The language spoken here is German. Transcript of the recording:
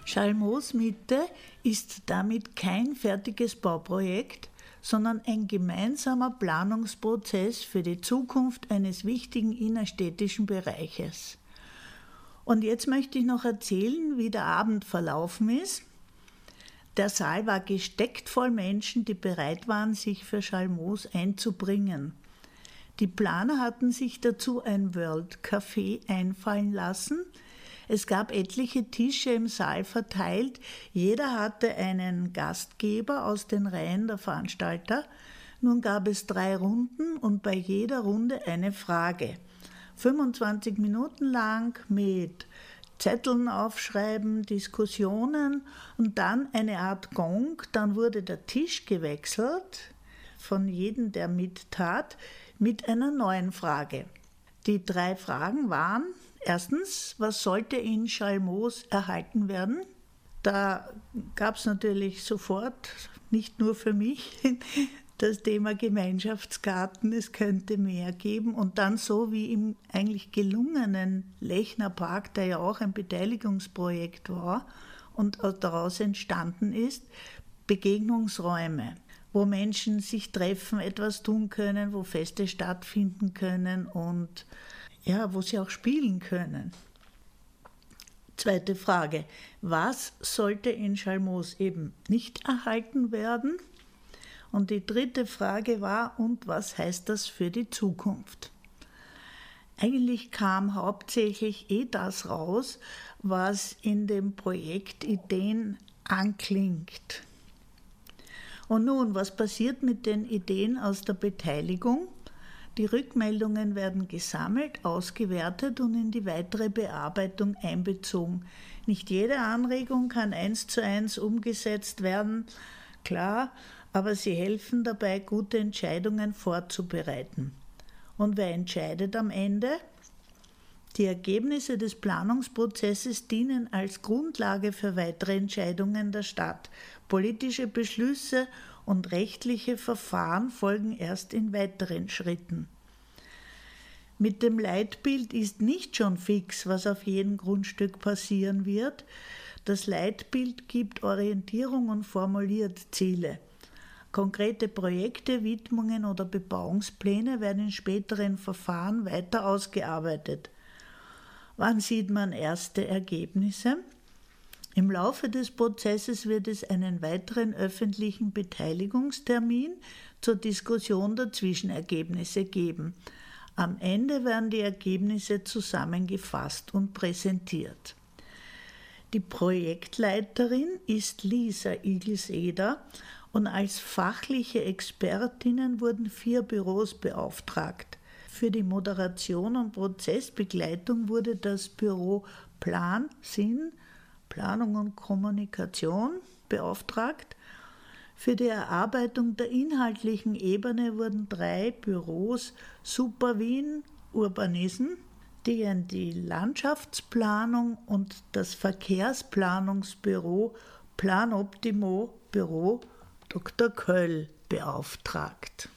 Schalmoos-Mitte ist damit kein fertiges Bauprojekt, sondern ein gemeinsamer Planungsprozess für die Zukunft eines wichtigen innerstädtischen Bereiches. Und jetzt möchte ich noch erzählen, wie der Abend verlaufen ist. Der Saal war gesteckt voll Menschen, die bereit waren, sich für Schalmoos einzubringen. Die Planer hatten sich dazu ein World Café einfallen lassen. Es gab etliche Tische im Saal verteilt. Jeder hatte einen Gastgeber aus den Reihen der Veranstalter. Nun gab es 3 Runden und bei jeder Runde eine Frage. 25 Minuten lang mit Zetteln aufschreiben, Diskussionen und dann eine Art Gong. Dann wurde der Tisch gewechselt von jedem, der mittat, mit einer neuen Frage. Die 3 Fragen waren: Erstens, was sollte in Schalmoos erhalten werden? Da gab es natürlich sofort, nicht nur für mich, das Thema Gemeinschaftsgarten, es könnte mehr geben. Und dann so wie im eigentlich gelungenen Lechner Park, der ja auch ein Beteiligungsprojekt war und daraus entstanden ist, Begegnungsräume, wo Menschen sich treffen, etwas tun können, wo Feste stattfinden können und ja, wo sie auch spielen können. Zweite Frage: Was sollte in Schalmoos eben nicht erhalten werden? Und die dritte Frage war: Und was heißt das für die Zukunft? Eigentlich kam hauptsächlich das raus, was in den Projektideen anklingt. Und nun, was passiert mit den Ideen aus der Beteiligung? Die Rückmeldungen werden gesammelt, ausgewertet und in die weitere Bearbeitung einbezogen. Nicht jede Anregung kann 1:1 umgesetzt werden, klar, aber sie helfen dabei, gute Entscheidungen vorzubereiten. Und wer entscheidet am Ende? Die Ergebnisse des Planungsprozesses dienen als Grundlage für weitere Entscheidungen der Stadt. Politische Beschlüsse und rechtliche Verfahren folgen erst in weiteren Schritten. Mit dem Leitbild ist nicht schon fix, was auf jedem Grundstück passieren wird. Das Leitbild gibt Orientierung und formuliert Ziele. Konkrete Projekte, Widmungen oder Bebauungspläne werden in späteren Verfahren weiter ausgearbeitet. Wann sieht man erste Ergebnisse? Im Laufe des Prozesses wird es einen weiteren öffentlichen Beteiligungstermin zur Diskussion der Zwischenergebnisse geben. Am Ende werden die Ergebnisse zusammengefasst und präsentiert. Die Projektleiterin ist Lisa Igelseder und als fachliche Expertinnen wurden 4 Büros beauftragt. Für die Moderation und Prozessbegleitung wurde das Büro Planung und Kommunikation beauftragt. Für die Erarbeitung der inhaltlichen Ebene wurden 3 Büros Super Wien Urbanism, die Landschaftsplanung und das Verkehrsplanungsbüro Planoptimo Büro Dr. Köll beauftragt.